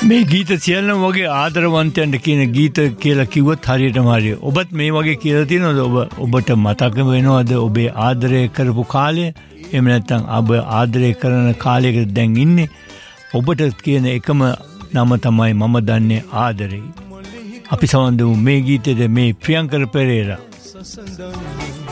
මේ ගීත සියල්ලම වගේ ආදරවන්තයන්ට කියන ගීත කියලා කිව්වත් හරියටම හරිය. ඔබත් මේ වගේ කියලා තියෙනවද? ඔබට මතක වෙනවද ඔබේ ආදරය කරපු කාලය? එහෙම නැත්නම් ඔබ ආදරය කරන කාලයක දැන් ඉන්නේ? ඔබට කියන එකම නම තමයි මම දන්නේ ආදරේ. අපි සමන්දු මේ ගීතේද මේ ප්‍රියංකර පෙරේරා